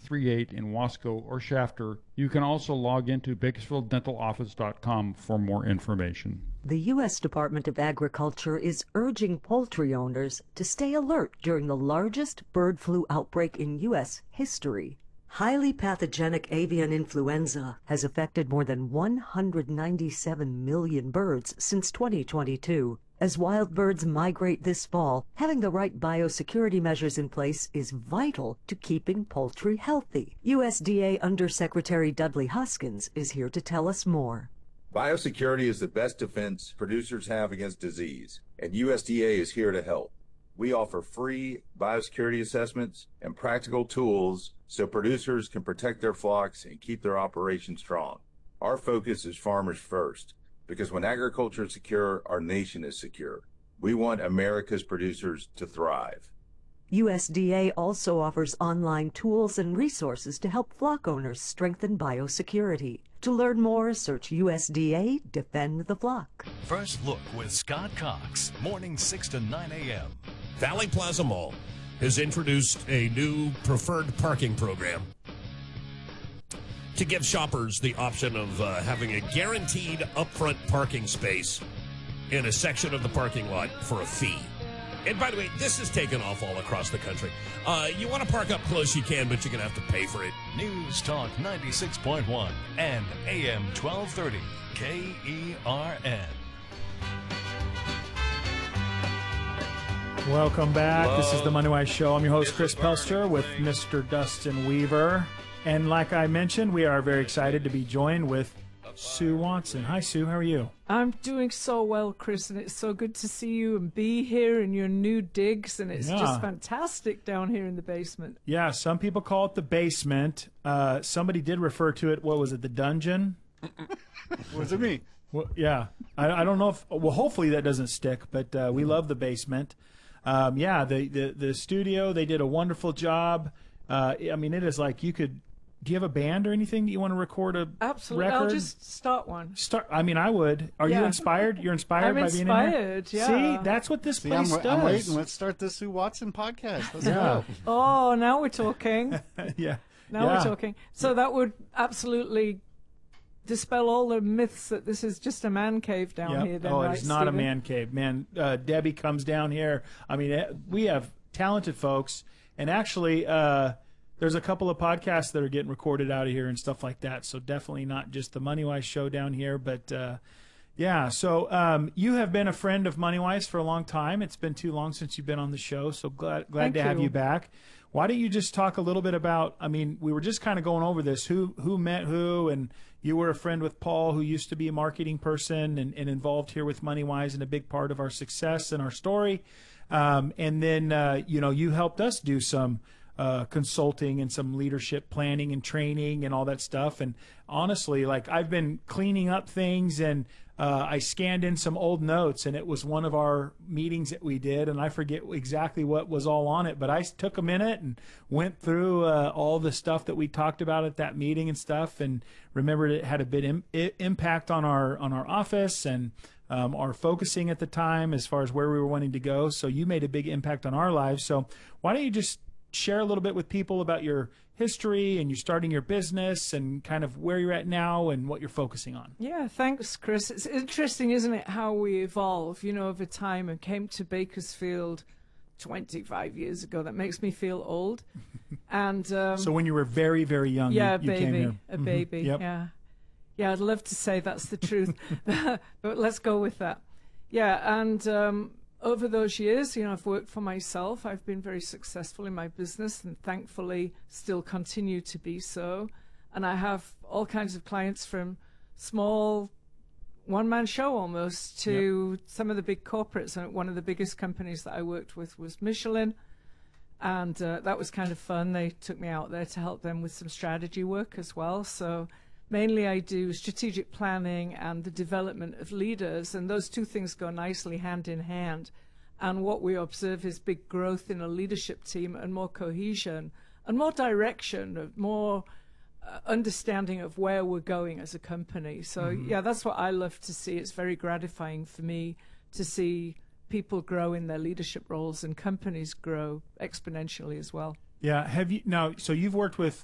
838 in Wasco or Shafter. You can also log into BakersfieldDentalOffice.com for more information. The U.S. Department of Agriculture is urging poultry owners to stay alert during the largest bird flu outbreak in U.S. history. Highly pathogenic avian influenza has affected more than 197 million birds since 2022. As wild birds migrate this fall, having the right biosecurity measures in place is vital to keeping poultry healthy. USDA Undersecretary Dudley Hoskins is here to tell us more. Biosecurity is the best defense producers have against disease, and USDA is here to help. We offer free biosecurity assessments and practical tools so producers can protect their flocks and keep their operations strong. Our focus is farmers first, because when agriculture is secure, our nation is secure. We want America's producers to thrive. USDA also offers online tools and resources to help flock owners strengthen biosecurity. To learn more, search USDA Defend the Flock. First Look with Scott Cox, morning 6 to 9 a.m. Valley Plaza Mall has introduced a new preferred parking program to give shoppers the option of having a guaranteed upfront parking space in a section of the parking lot for a fee. And by the way, this is taken off all across the country. You want to park up close, you can, but you're going to have to pay for it. News Talk 96.1 and AM 1230 KERN. Welcome back. This is the Money Wise Show. I'm your host, Chris Pelster, with Mr. Dustin Weaver. And like I mentioned, we are very excited to be joined with Sue Watson. Hi, Sue. How are you? I'm doing so well, Chris, and it's so good to see you and be here in your new digs, and it's just fantastic down here in the basement. Yeah, some people call it the basement. Somebody did refer to it, what was it, the dungeon? What does it mean? Well, yeah, I don't know if, well, hopefully that doesn't stick, but we love the basement. The studio, they did a wonderful job. I mean, it is like you could. Do you have a band or anything that you want to record a Absolutely. record? I'll just start one. I mean, I would. Are you inspired? You're inspired by being in here? I'm inspired, yeah. See, that's what this place does. I'm waiting. Let's start the Sue Watson podcast. Let's go. Oh, now we're talking. Yeah. Now we're talking. So that would absolutely dispel all the myths that this is just a man cave down here. Then, oh, right, it's not Stephen? a man cave. Man, Debbie comes down here. I mean, we have talented folks. And actually, there's a couple of podcasts that are getting recorded out of here and stuff like that. So definitely not just the MoneyWise show down here. But, so you have been a friend of MoneyWise for a long time. It's been too long since you've been on the show. So glad to have you back. Why don't you just talk a little bit about, I mean, we were just kind of going over this, who met who, and you were a friend with Paul, who used to be a marketing person and involved here with MoneyWise and a big part of our success and our story. And then, you helped us do some consulting and some leadership planning and training and all that stuff. And honestly, like, I've been cleaning up things, and I scanned in some old notes, and it was one of our meetings that we did, and I forget exactly what was all on it, but I took a minute and went through all the stuff that we talked about at that meeting and stuff, and remembered it had a big impact on our office and our focusing at the time as far as where we were wanting to go. So you made a big impact on our lives. So why don't you just share a little bit with people about your history and you starting your business and kind of where you're at now and what you're focusing on. Yeah, thanks, Chris. It's interesting, isn't it, how we evolve, over time, and came to Bakersfield 25 years ago. That makes me feel old. And so when you were very, very young, you came here. A baby, Yep. yeah. Yeah, I'd love to say that's the truth, but let's go with that. Yeah, and over those years, I've worked for myself. I've been very successful in my business and thankfully still continue to be so. And I have all kinds of clients from small one-man show almost to some of the big corporates. And one of the biggest companies that I worked with was Michelin. And that was kind of fun. They took me out there to help them with some strategy work as well. So mainly I do strategic planning and the development of leaders, and those two things go nicely hand in hand. And what we observe is big growth in a leadership team and more cohesion and more direction, more understanding of where we're going as a company. So, yeah, that's what I love to see. It's very gratifying for me to see people grow in their leadership roles and companies grow exponentially as well. Yeah. So you've worked with